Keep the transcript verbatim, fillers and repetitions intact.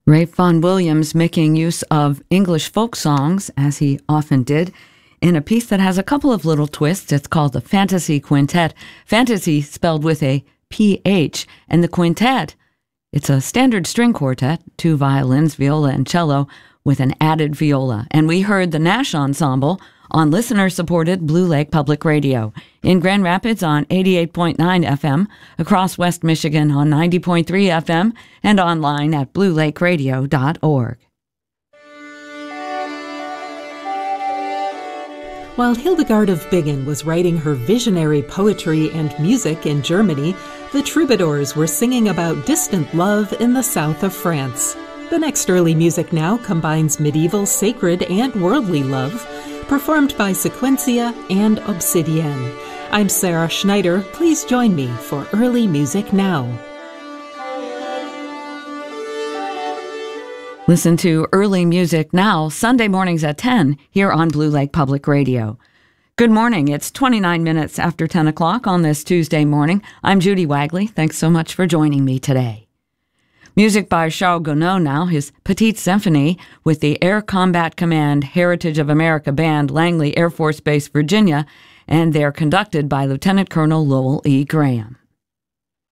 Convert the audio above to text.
Ralph Vaughan Williams making use of English folk songs, as he often did, in a piece that has a couple of little twists. It's called the Fantasy Quintet. Fantasy spelled with a P H, and the quintet, it's a standard string quartet, two violins, viola, and cello, with an added viola. And we heard the Nash Ensemble on listener-supported Blue Lake Public Radio, in Grand Rapids on eighty-eight point nine F M, across West Michigan on ninety point three F M, and online at blue lake radio dot org. While Hildegard of Bingen was writing her visionary poetry and music in Germany, the troubadours were singing about distant love in the south of France. The next Early Music Now combines medieval, sacred, and worldly love, performed by Sequencia and Obsidienne. I'm Sarah Schneider. Please join me for Early Music Now. Listen to Early Music Now, Sunday mornings at ten, here on Blue Lake Public Radio. Good morning. It's twenty-nine minutes after ten o'clock on this Tuesday morning. I'm Judy Wagley. Thanks so much for joining me today. Music by Charles Gounod now, his Petite Symphony, with the Air Combat Command Heritage of America Band, Langley Air Force Base, Virginia, and they're conducted by Lieutenant Colonel Lowell E. Graham.